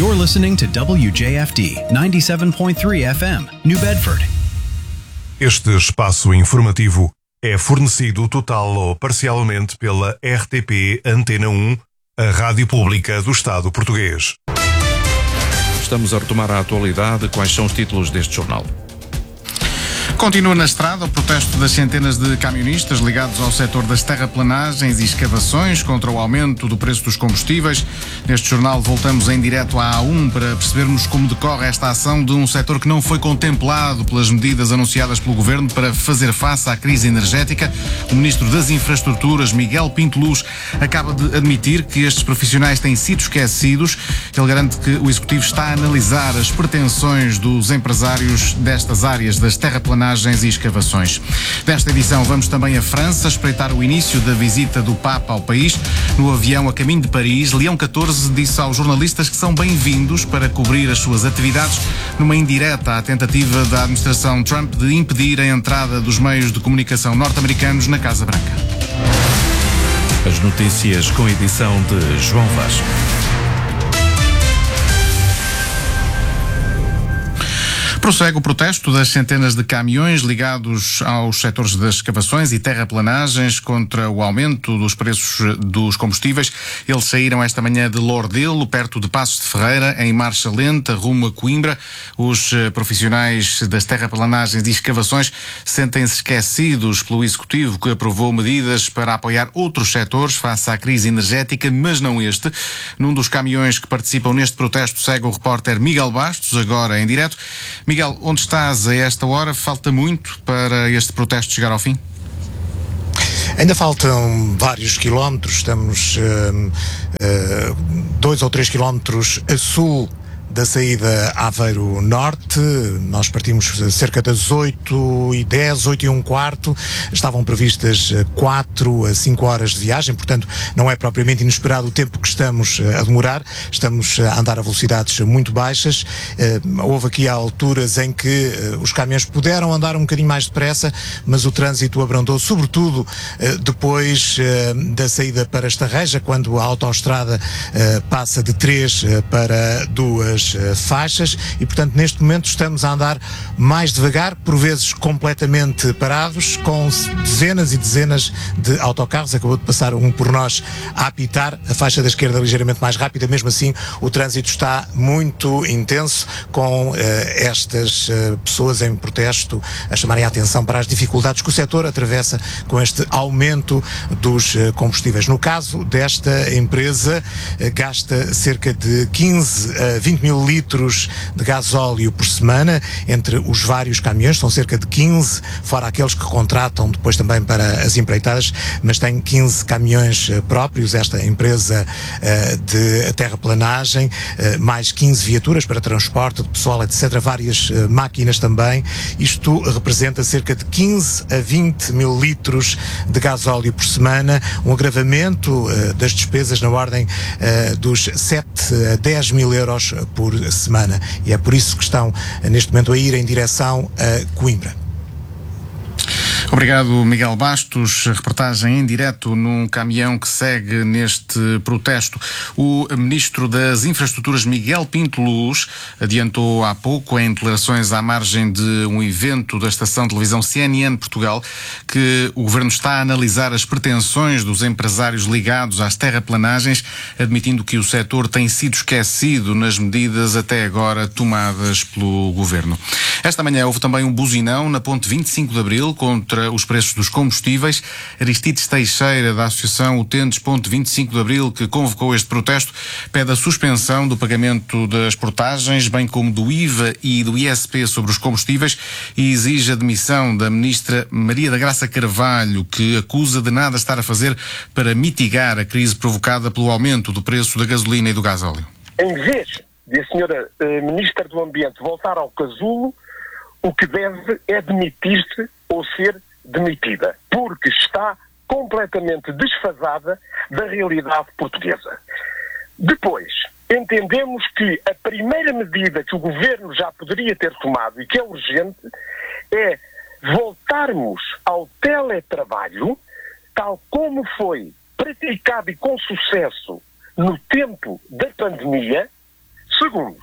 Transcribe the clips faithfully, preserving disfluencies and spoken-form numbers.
You're listening to W J F D ninety-seven point three F M, New Bedford. Este espaço informativo é fornecido total ou parcialmente pela R T P Antena um, a Rádio Pública do Estado Português. Estamos a retomar a atualidade. Quais são os títulos deste jornal? Continua na estrada o protesto das centenas de camionistas ligados ao setor das terraplanagens e escavações contra o aumento do preço dos combustíveis. Neste jornal voltamos em direto à A um para percebermos como decorre esta ação de um setor que não foi contemplado pelas medidas anunciadas pelo Governo para fazer face à crise energética. O Ministro das Infraestruturas, Miguel Pinto Luz, acaba de admitir que estes profissionais têm sido esquecidos. Ele garante que o Executivo está a analisar as pretensões dos empresários destas áreas das terraplanagens e escavações. Desta edição vamos também à França espreitar o início da visita do Papa ao país. No avião a caminho de Paris, Leão catorze disse aos jornalistas que são bem-vindos para cobrir as suas atividades numa indireta à tentativa da administração Trump de impedir a entrada dos meios de comunicação norte-americanos na Casa Branca. As notícias com edição de João Vasco. Prossegue o protesto das centenas de caminhões ligados aos setores das escavações e terraplanagens contra o aumento dos preços dos combustíveis. Eles saíram esta manhã de Lordelo, perto de Passos de Ferreira, em marcha lenta, rumo a Coimbra. Os profissionais das terraplanagens e escavações sentem-se esquecidos pelo Executivo, que aprovou medidas para apoiar outros setores face à crise energética, mas não este. Num dos caminhões que participam neste protesto segue o repórter Miguel Bastos, agora em direto. Miguel, onde estás a esta hora? Falta muito para este protesto chegar ao fim? Ainda faltam vários quilómetros, estamos uh, uh, dois ou três quilómetros a sul da saída Aveiro Norte. Nós partimos cerca das oito e dez, oito e um quarto. Estavam previstas quatro a cinco horas de viagem, portanto não é propriamente inesperado o tempo que estamos a demorar. Estamos a andar a velocidades muito baixas. Houve aqui alturas em que os caminhões puderam andar um bocadinho mais depressa, mas o trânsito abrandou, sobretudo depois da saída para Estarreja, quando a autoestrada passa de três para duas faixas e, portanto, neste momento estamos a andar mais devagar, por vezes completamente parados, com dezenas e dezenas de autocarros. Acabou de passar um por nós a apitar, a faixa da esquerda ligeiramente mais rápida. Mesmo assim, o trânsito está muito intenso, com uh, estas uh, pessoas em protesto a chamarem a atenção para as dificuldades que o setor atravessa com este aumento dos uh, combustíveis. No caso desta empresa, uh, gasta cerca de quinze a vinte mil litros de gasóleo por semana, entre os vários caminhões. São cerca de quinze, fora aqueles que contratam depois também para as empreitadas, mas tem quinze caminhões próprios, esta empresa uh, de terraplanagem, uh, mais quinze viaturas para transporte de pessoal, etcétera, várias uh, máquinas também. Isto representa cerca de quinze a vinte mil litros de gasóleo por semana, um agravamento uh, das despesas na ordem uh, dos sete a dez mil euros por semana, e é por isso que estão neste momento a ir em direção a Coimbra. Obrigado, Miguel Bastos. Reportagem em direto num caminhão que segue neste protesto. O Ministro das Infraestruturas, Miguel Pinto Luz, adiantou há pouco, em declarações à margem de um evento da estação de televisão C N N Portugal, que o Governo está a analisar as pretensões dos empresários ligados às terraplanagens, admitindo que o setor tem sido esquecido nas medidas até agora tomadas pelo Governo. Esta manhã houve também um buzinão na ponte vinte e cinco de Abril contra os preços dos combustíveis. Aristides Teixeira, da Associação Utentes Ponte vinte e cinco de Abril, que convocou este protesto, pede a suspensão do pagamento das portagens, bem como do I V A e do I S P sobre os combustíveis, e exige a demissão da Ministra Maria da Graça Carvalho, que acusa de nada estar a fazer para mitigar a crise provocada pelo aumento do preço da gasolina e do gasóleo. Em vez de a senhora eh, Ministra do Ambiente voltar ao casulo, o que deve é demitir-se ou ser demitida, porque está completamente desfasada da realidade portuguesa. Depois, entendemos que a primeira medida que o Governo já poderia ter tomado e que é urgente é voltarmos ao teletrabalho, tal como foi praticado e com sucesso no tempo da pandemia, Segundo,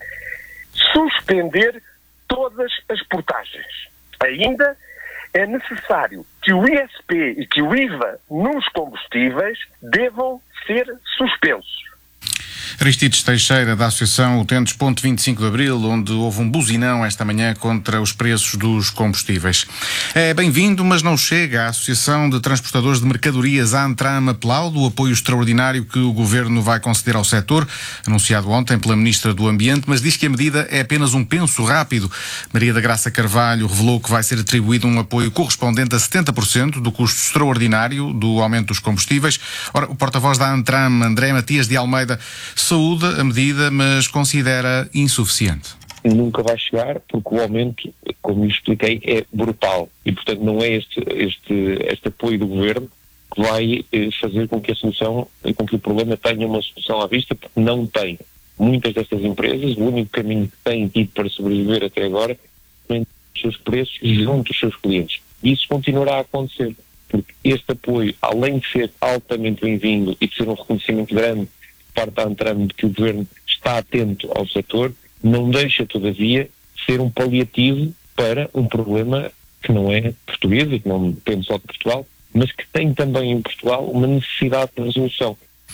suspender todas as portagens. Ainda é necessário que o I S P e que o I V A nos combustíveis devam ser suspensos. Aristides Teixeira, da Associação Utentes ponto vinte e cinco de Abril, onde houve um buzinão esta manhã contra os preços dos combustíveis. É bem-vindo, mas não chega. A Associação de Transportadores de Mercadorias, a ANTRAM, aplaude o apoio extraordinário que o Governo vai conceder ao setor, anunciado ontem pela Ministra do Ambiente, mas diz que a medida é apenas um penso rápido. Maria da Graça Carvalho revelou que vai ser atribuído um apoio correspondente a setenta por cento do custo extraordinário do aumento dos combustíveis. Ora, o porta-voz da ANTRAM, André Matias de Almeida, saúde a medida, mas considera insuficiente. Nunca vai chegar, porque o aumento, como lhe expliquei, é brutal. E, portanto, não é este, este, este apoio do Governo que vai eh, fazer com que a solução, com que o problema tenha uma solução à vista, porque não tem. Muitas destas empresas, o único caminho que têm tido para sobreviver até agora é os seus preços junto aos seus clientes. E isso continuará a acontecer, porque este apoio, além de ser altamente bem-vindo e de ser um reconhecimento grande parte da ANTRAM de que o Governo está atento ao setor, não deixa, todavia, ser um paliativo para um problema que não é português e que não depende só de Portugal, mas que tem também em Portugal uma necessidade de resolução.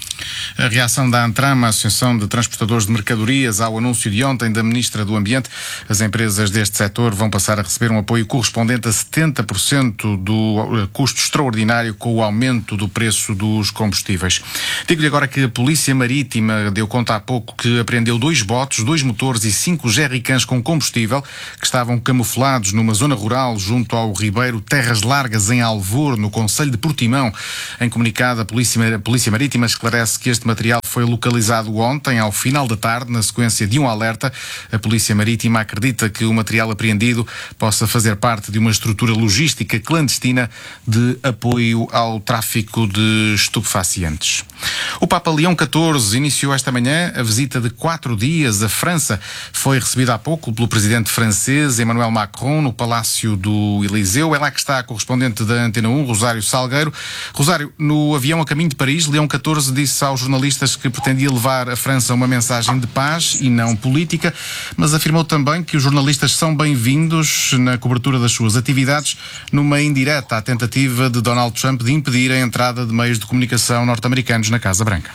A reação da ANTRAM, a Associação de Transportadores de Mercadorias, ao anúncio de ontem da Ministra do Ambiente. As empresas deste setor vão passar a receber um apoio correspondente a setenta por cento do custo extraordinário com o aumento do preço dos combustíveis. Digo-lhe agora que a Polícia Marítima deu conta há pouco que apreendeu dois botes, dois motores e cinco jerrycans com combustível que estavam camuflados numa zona rural junto ao Ribeiro Terras Largas, em Alvor, no concelho de Portimão. Em comunicado, a Polícia, a Polícia Marítima esclarece que este material foi localizado ontem, ao final da tarde, na sequência de um alerta. A Polícia Marítima acredita que o material apreendido possa fazer parte de uma estrutura logística clandestina de apoio ao tráfico de estupefacientes. O Papa Leão catorze iniciou esta manhã a visita de quatro dias à França. Foi recebido há pouco pelo presidente francês Emmanuel Macron no Palácio do Eliseu. É lá que está a correspondente da Antena um, Rosário Salgueiro. Rosário, no avião a caminho de Paris, Leão catorze disse aos jornalistas que pretendia levar à França uma mensagem de paz e não política, mas afirmou também que os jornalistas são bem-vindos na cobertura das suas atividades, numa indireta à tentativa de Donald Trump de impedir a entrada de meios de comunicação norte-americanos na Casa Branca.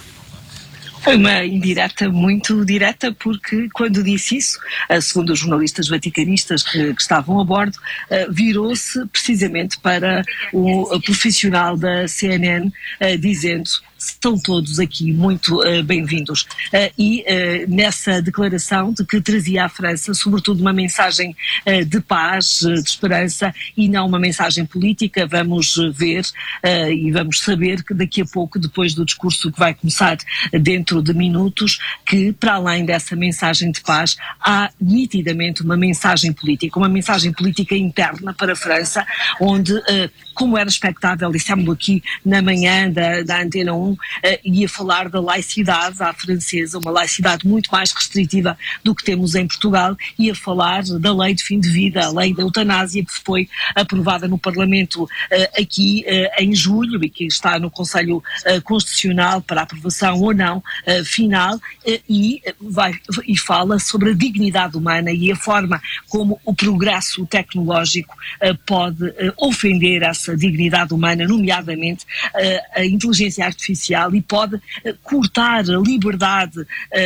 Foi uma indireta muito direta, porque quando disse isso, segundo os jornalistas vaticanistas que, que estavam a bordo, virou-se precisamente para o profissional da C N N, dizendo: estão todos aqui muito uh, bem-vindos. Uh, e uh, nessa declaração de que trazia à França, sobretudo, uma mensagem uh, de paz, uh, de esperança, e não uma mensagem política, vamos ver uh, e vamos saber que daqui a pouco, depois do discurso que vai começar dentro de minutos, que para além dessa mensagem de paz, há nitidamente uma mensagem política, uma mensagem política interna para a França, onde, uh, como era expectável, dissemos aqui na manhã da, da Antena um, Uh, ia falar da laicidade à francesa, uma laicidade muito mais restritiva do que temos em Portugal, ia falar da lei de fim de vida, a lei da eutanásia, que foi aprovada no Parlamento uh, aqui uh, em julho e que está no Conselho uh, Constitucional para aprovação ou não uh, final, uh, e, vai, e fala sobre a dignidade humana e a forma como o progresso tecnológico uh, pode uh, ofender essa dignidade humana, nomeadamente uh, a inteligência artificial, e pode uh, cortar a liberdade uh,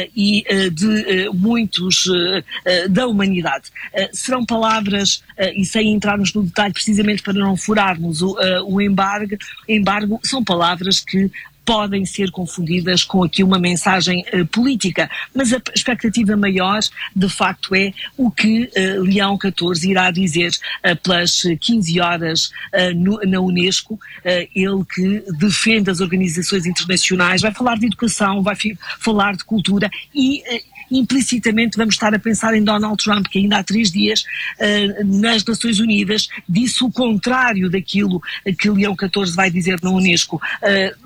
e uh, de uh, muitos uh, uh, da humanidade. Uh, serão palavras, uh, e sem entrarmos no detalhe precisamente para não furarmos o, uh, o embargo, embargo, são palavras que podem ser confundidas com aqui uma mensagem uh, política, mas a expectativa maior, de facto, é o que uh, Leão catorze irá dizer uh, pelas quinze horas uh, no, na Unesco, uh, ele que defende as organizações internacionais, vai falar de educação, vai falar de cultura e uh, implicitamente vamos estar a pensar em Donald Trump, que ainda há três dias uh, nas Nações Unidas disse o contrário daquilo que Leão catorze vai dizer na Unesco. Uh, uh,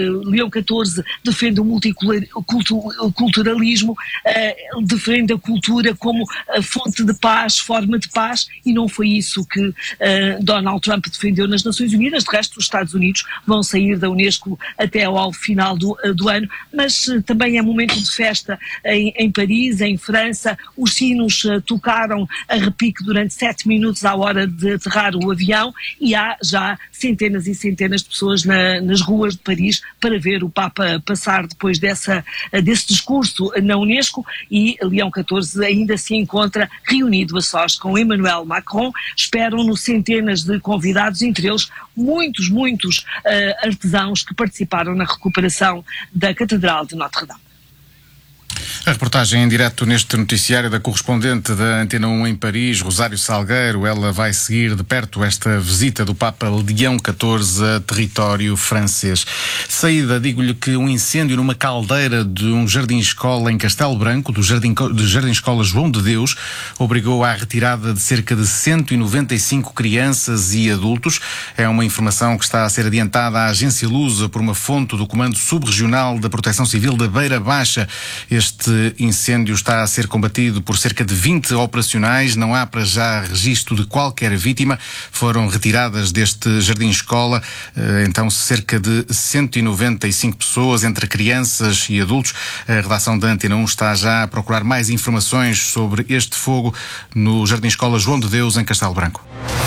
Leão catorze defende o multiculturalismo, uh, defende a cultura como a fonte de paz, forma de paz, e não foi isso que uh, Donald Trump defendeu nas Nações Unidas. De resto, os Estados Unidos vão sair da Unesco até ao final do, uh, do ano, mas uh, também é momento de festa em, em Paris, em França. Os sinos uh, tocaram a repique durante sete minutos à hora de aterrar o avião, e há já centenas e centenas de pessoas na, nas ruas de Paris para ver o Papa passar depois dessa, desse discurso na Unesco. E Leão catorze ainda se encontra reunido a sós com Emmanuel Macron. Esperam-no centenas de convidados, entre eles muitos, muitos uh, artesãos que participaram na recuperação da Catedral de Notre-Dame. A reportagem em direto neste noticiário da correspondente da Antena um em Paris, Rosário Salgueiro. Ela vai seguir de perto esta visita do Papa Leão catorze a território francês. Saída, digo-lhe que um incêndio numa caldeira de um jardim-escola em Castelo Branco, do Jardim, do Jardim-Escola João de Deus, obrigou à retirada de cerca de cento e noventa e cinco crianças e adultos. É uma informação que está a ser adiantada à agência Lusa por uma fonte do Comando Subregional da Proteção Civil da Beira Baixa. Este incêndio está a ser combatido por cerca de vinte operacionais. Não há para já registro de qualquer vítima. Foram retiradas deste jardim-escola então cerca de cento e noventa e cinco pessoas, entre crianças e adultos. A redação da Antena um está já a procurar mais informações sobre este fogo no jardim-escola João de Deus, em Castelo Branco.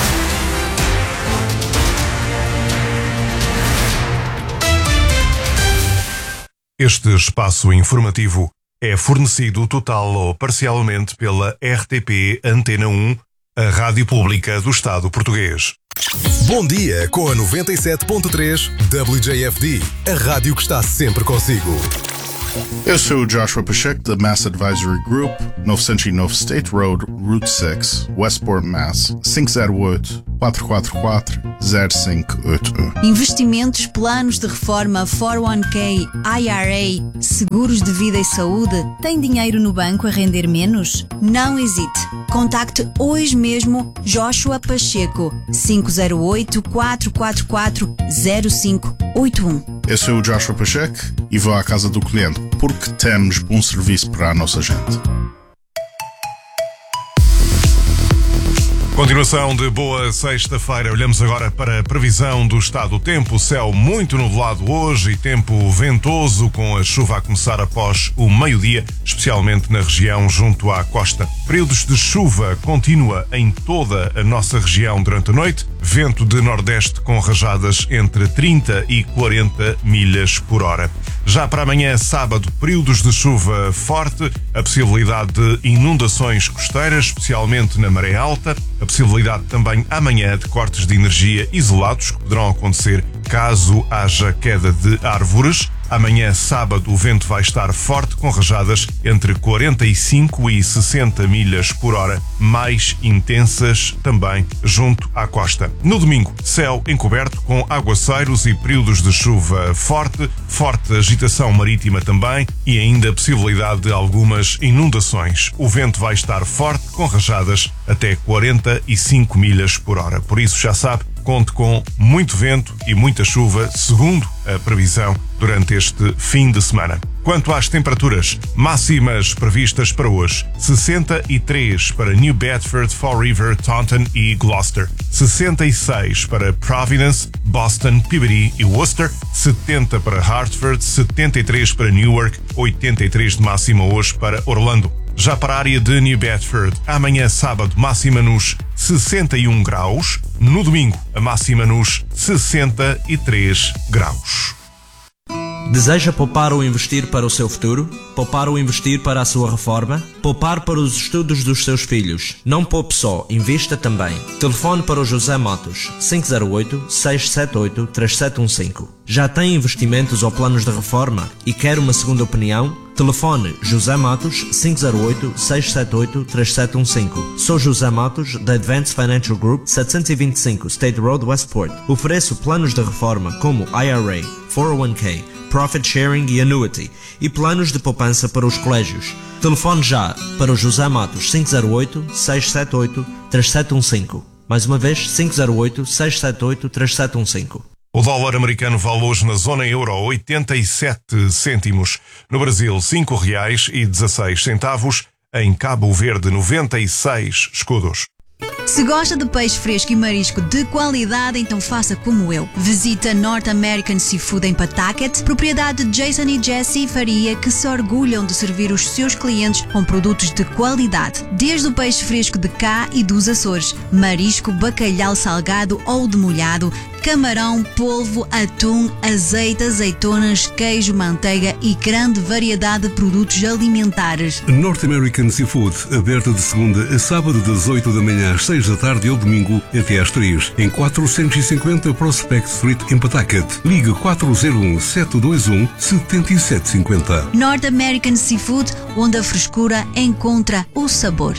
Este espaço informativo é fornecido total ou parcialmente pela R T P Antena um, a rádio pública do Estado português. Bom dia com a noventa e sete ponto três W J F D, a rádio que está sempre consigo. Eu sou o Joshua Pacheco, da Mass Advisory Group, novecentos e nove State Road, Route seis, Westport, Mass. cinco zero oito, quatro quatro quatro, zero cinco oito um. Investimentos, planos de reforma, quatro um K, I R A, seguros de vida e saúde. Tem dinheiro no banco a render menos? Não hesite. Contacte hoje mesmo Joshua Pacheco, cinco zero oito, quatro quatro quatro, zero cinco oito um. Eu sou o Joshua Pacheco e vou à casa do cliente, porque temos bom serviço para a nossa gente. Continuação de boa sexta-feira. Olhamos agora para a previsão do estado do tempo. Céu muito nublado hoje e tempo ventoso, com a chuva a começar após o meio-dia, especialmente na região junto à costa. Períodos de chuva continua em toda a nossa região durante a noite. Vento de nordeste com rajadas entre trinta e quarenta milhas por hora. Já para amanhã, sábado, períodos de chuva forte, a possibilidade de inundações costeiras, especialmente na maré alta, a possibilidade também amanhã de cortes de energia isolados que poderão acontecer caso haja queda de árvores. Amanhã, sábado, o vento vai estar forte, com rajadas entre quarenta e cinco e sessenta milhas por hora, mais intensas também junto à costa. No domingo, céu encoberto com aguaceiros e períodos de chuva forte, forte agitação marítima também e ainda a possibilidade de algumas inundações. O vento vai estar forte, com rajadas até quarenta e cinco milhas por hora. Por isso, já sabe, conte com muito vento e muita chuva, segundo a previsão, durante este fim de semana. Quanto às temperaturas, máximas previstas para hoje: sessenta e três para New Bedford, Fall River, Taunton e Gloucester, sessenta e seis para Providence, Boston, Peabody e Worcester, setenta para Hartford, setenta e três para Newark, oitenta e três de máxima hoje para Orlando. Já para a área de New Bedford, amanhã sábado, máxima nos sessenta e um graus. No domingo, a máxima nos sessenta e três graus. Deseja poupar ou investir para o seu futuro? Poupar ou investir para a sua reforma? Poupar para os estudos dos seus filhos? Não poupe só, invista também. Telefone para o José Matos, cinco zero oito, seis sete oito, três sete um cinco. Já tem investimentos ou planos de reforma e quer uma segunda opinião? Telefone José Matos, cinco zero oito, seis sete oito, três sete um cinco. Sou José Matos, da Advanced Financial Group, setecentos e vinte e cinco State Road, Westport. Ofereço planos de reforma como I R A, quatro um K, Profit Sharing e Annuity, e planos de poupança para os colégios. Telefone já para o José Matos, cinco zero oito, seis sete oito, três sete um cinco. Mais uma vez, cinco zero oito, seis sete oito, três sete um cinco. O dólar americano vale hoje na zona euro oitenta e sete cêntimos. No Brasil, cinco reais e dezasseis centavos. Em Cabo Verde, noventa e seis escudos. Se gosta de peixe fresco e marisco de qualidade, então faça como eu. Visita North American Seafood em Pawtucket, propriedade de Jason e Jessie Faria, que se orgulham de servir os seus clientes com produtos de qualidade. Desde o peixe fresco de cá e dos Açores, marisco, bacalhau salgado ou demolhado, camarão, polvo, atum, azeite, azeitonas, queijo, manteiga e grande variedade de produtos alimentares. North American Seafood, aberta de segunda a sábado das oito da manhã às seis da tarde e ao domingo até às três, em quatrocentos e cinquenta Prospect Street em Pawtucket. Liga quatro zero um, sete dois um, sete sete cinco zero. North American Seafood, onde a frescura encontra o sabor.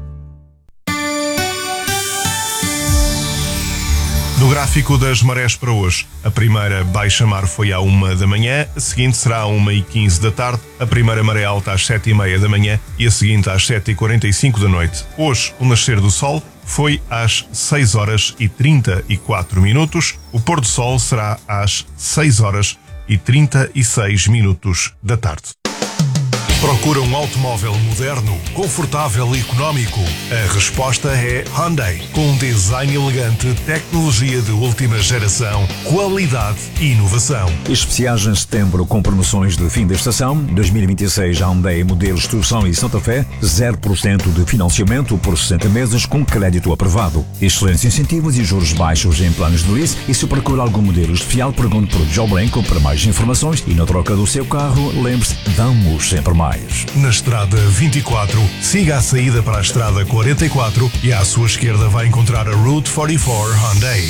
No gráfico das marés para hoje, a primeira baixa mar foi à uma da manhã, a seguinte será à uma e quinze da tarde, a primeira maré alta às sete e meia da manhã e a seguinte às sete e quarenta e cinco da noite. Hoje, o nascer do sol foi às seis horas e trinta e quatro minutos, o pôr do sol será às seis horas e trinta e seis minutos da tarde. Procura um automóvel moderno, confortável e económico? A resposta é Hyundai. Com um design elegante, tecnologia de última geração, qualidade e inovação. Especiais em setembro com promoções de fim da estação. dois mil e vinte e seis Hyundai modelos Tucson e Santa Fé, zero por cento de financiamento por sessenta meses com crédito aprovado. Excelentes incentivos e juros baixos em planos de lease. E se procura algum modelo especial, pergunte por Joe Branco para mais informações. E na troca do seu carro, lembre-se, damos sempre mais. Na estrada vinte e quatro, siga a saída para a estrada quarenta e quatro e à sua esquerda vai encontrar a Route quarenta e quatro Hyundai.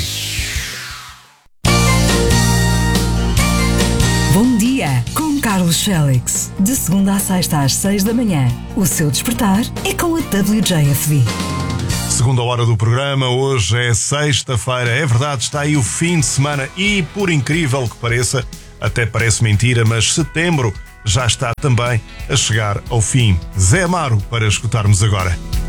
Bom dia, com Carlos Félix. De segunda à sexta às seis da manhã. O seu despertar é com a W J F D. Segunda hora do programa, hoje é sexta-feira. É verdade, está aí o fim de semana e, por incrível que pareça, até parece mentira, mas setembro já está também a chegar ao fim. Zé Amaro para escutarmos agora.